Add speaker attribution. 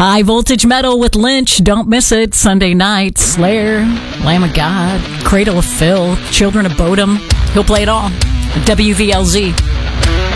Speaker 1: High Voltage Metal with Lynch. Don't miss it. Sunday night. Slayer, Lamb of God, Cradle of Filth, Children of Bodom. He'll play it all. WVLZ.